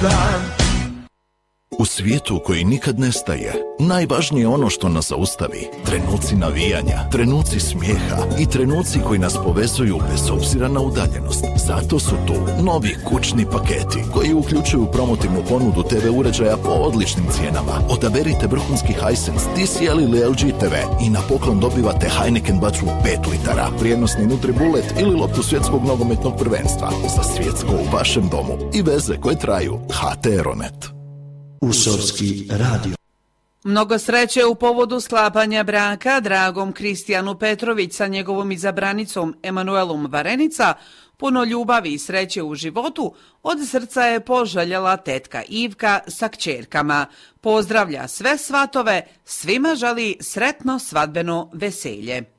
dan. U svijetu koji nikad nestaje, najvažnije je ono što nas zaustavi. Trenuci navijanja, trenuci smijeha i trenuci koji nas povezuju bez obzira na udaljenost. Zato su tu novi kućni paketi koji uključuju promotivnu ponudu TV uređaja po odličnim cijenama. Odaberite vrhunski Hisense, TCL ili LG TV i na poklon dobivate Heineken vatru 5 litara, prijenosni Nutribullet ili loptu svjetskog nogometnog prvenstva za svjetsko u vašem domu i veze koje traju. HT Aeronet. Usorski radio. Mnogo sreće u povodu sklapanja braka Dragom Kristijanu Petrović sa njegovom izabranicom Emanuelom Varenica. Puno ljubavi i sreće u životu od srca je poželjela tetka Ivka sa kćerkama. Pozdravlja sve svatove, svima želi sretno svadbeno veselje.